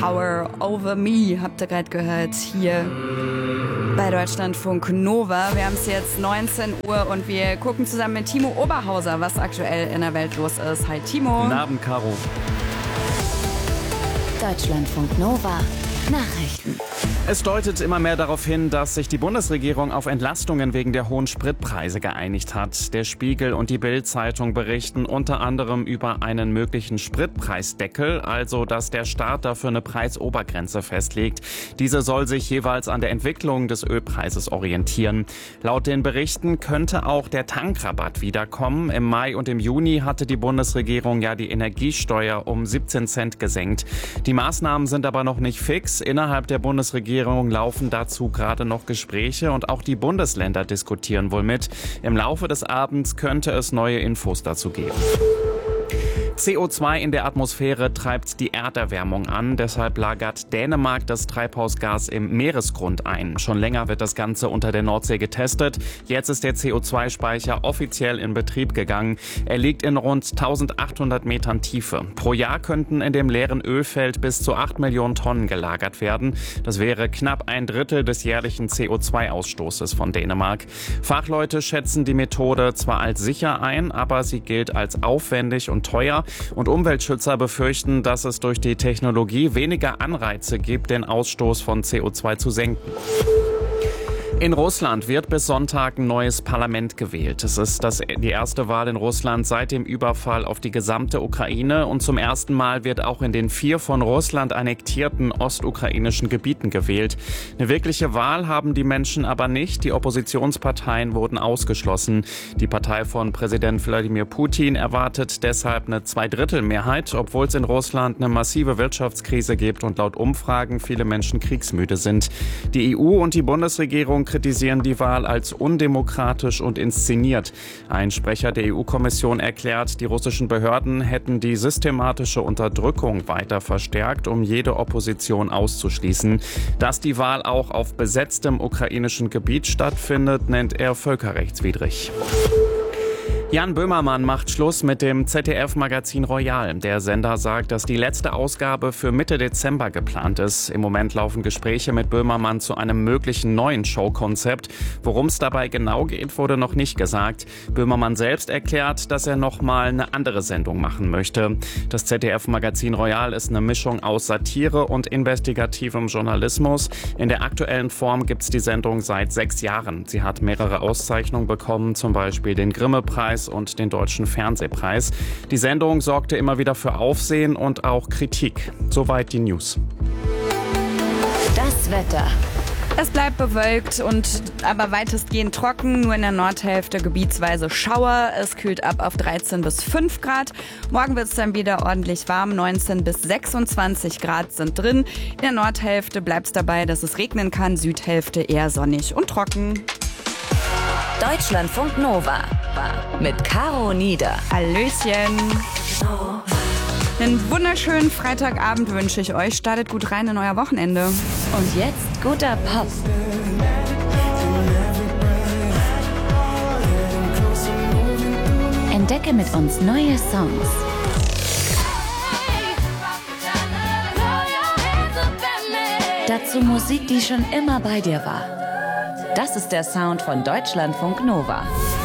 Power Over Me habt ihr gerade gehört hier bei Deutschlandfunk Nova. Wir haben es jetzt 19 Uhr und wir gucken zusammen mit Timo Oberhauser, was aktuell in der Welt los ist. Hi Timo. Guten Abend, Caro. Deutschlandfunk Nova Nachrichten. Es deutet immer mehr darauf hin, dass sich die Bundesregierung auf Entlastungen wegen der hohen Spritpreise geeinigt hat. Der Spiegel und die Bild-Zeitung berichten unter anderem über einen möglichen Spritpreisdeckel, also dass der Staat dafür eine Preisobergrenze festlegt. Diese soll sich jeweils an der Entwicklung des Ölpreises orientieren. Laut den Berichten könnte auch der Tankrabatt wiederkommen. Im Mai und im Juni hatte die Bundesregierung ja die Energiesteuer um 17 Cent gesenkt. Die Maßnahmen sind aber noch nicht fix. Innerhalb der Bundesregierung laufen dazu gerade noch Gespräche und auch die Bundesländer diskutieren wohl mit. Im Laufe des Abends könnte es neue Infos dazu geben. CO2 in der Atmosphäre treibt die Erderwärmung an. Deshalb lagert Dänemark das Treibhausgas im Meeresgrund ein. Schon länger wird das Ganze unter der Nordsee getestet. Jetzt ist der CO2-Speicher offiziell in Betrieb gegangen. Er liegt in rund 1800 Metern Tiefe. Pro Jahr könnten in dem leeren Ölfeld bis zu 8 Millionen Tonnen gelagert werden. Das wäre knapp ein Drittel des jährlichen CO2-Ausstoßes von Dänemark. Fachleute schätzen die Methode zwar als sicher ein, aber sie gilt als aufwendig und teuer. Und Umweltschützer befürchten, dass es durch die Technologie weniger Anreize gibt, den Ausstoß von CO2 zu senken. In Russland wird bis Sonntag ein neues Parlament gewählt. Es ist die erste Wahl in Russland seit dem Überfall auf die gesamte Ukraine. Und zum ersten Mal wird auch in den 4 von Russland annektierten ostukrainischen Gebieten gewählt. Eine wirkliche Wahl haben die Menschen aber nicht. Die Oppositionsparteien wurden ausgeschlossen. Die Partei von Präsident Wladimir Putin erwartet deshalb eine Zweidrittelmehrheit, obwohl es in Russland eine massive Wirtschaftskrise gibt und laut Umfragen viele Menschen kriegsmüde sind. Die EU und die Bundesregierung kritisieren die Wahl als undemokratisch und inszeniert. Ein Sprecher der EU-Kommission erklärt, die russischen Behörden hätten die systematische Unterdrückung weiter verstärkt, um jede Opposition auszuschließen. Dass die Wahl auch auf besetztem ukrainischen Gebiet stattfindet, nennt er völkerrechtswidrig. Jan Böhmermann macht Schluss mit dem ZDF-Magazin Royal. Der Sender sagt, dass die letzte Ausgabe für Mitte Dezember geplant ist. Im Moment laufen Gespräche mit Böhmermann zu einem möglichen neuen Showkonzept. Worum es dabei genau geht, wurde noch nicht gesagt. Böhmermann selbst erklärt, dass er noch mal eine andere Sendung machen möchte. Das ZDF-Magazin Royal ist eine Mischung aus Satire und investigativem Journalismus. In der aktuellen Form gibt es die Sendung seit 6 Jahren. Sie hat mehrere Auszeichnungen bekommen, zum Beispiel den Grimme-Preis und den Deutschen Fernsehpreis. Die Sendung sorgte immer wieder für Aufsehen und auch Kritik. Soweit die News. Das Wetter. Es bleibt bewölkt und aber weitestgehend trocken, nur in der Nordhälfte gebietsweise Schauer. Es kühlt ab auf 13 bis 5 Grad. Morgen wird es dann wieder ordentlich warm, 19 bis 26 Grad sind drin. In der Nordhälfte bleibt es dabei, dass es regnen kann, Südhälfte eher sonnig und trocken. Deutschlandfunk Nova mit Caro Nieder. Hallöchen. Einen wunderschönen Freitagabend wünsche ich euch. Startet gut rein in euer Wochenende. Und jetzt guter Pop. Entdecke mit uns neue Songs. Dazu Musik, die schon immer bei dir war. Das ist der Sound von Deutschlandfunk Nova.